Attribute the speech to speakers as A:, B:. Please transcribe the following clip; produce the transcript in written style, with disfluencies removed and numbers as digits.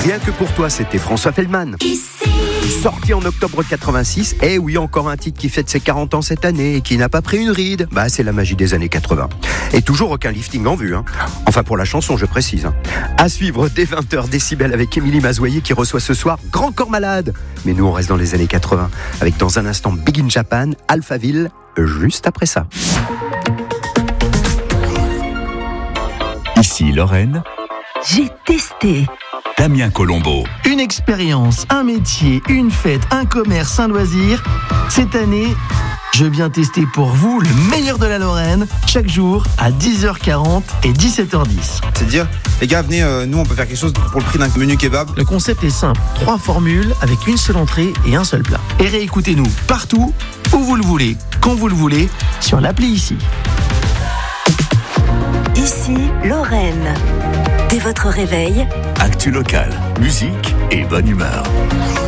A: Rien que pour toi, c'était François Feldman. Sorti en octobre 86, et oui, encore un titre qui fête ses 40 ans cette année et qui n'a pas pris une ride. C'est la magie des années 80. Et toujours aucun lifting en vue, Enfin, pour la chanson, je précise, À suivre dès 20h, Décibel avec Émilie Mazoyer qui reçoit ce soir Grand Corps Malade. Mais nous, on reste dans les années 80, avec dans un instant Big in Japan, Alphaville, juste après ça.
B: Ici Lorraine.
C: J'ai testé.
B: Damien Colombo.
D: Une expérience, un métier, une fête, un commerce, un loisir. Cette année, je viens tester pour vous le meilleur de la Lorraine, chaque jour à 10h40 et 17h10.
E: C'est dire, les gars, venez, nous on peut faire quelque chose pour le prix d'un menu kebab.
D: Le concept est simple, 3 formules avec une seule entrée et un seul plat. Et réécoutez-nous partout, où vous le voulez, quand vous le voulez, sur l'appli ici.
C: Ici, Lorraine. Dès votre réveil,
B: Actu locale, musique et bonne humeur.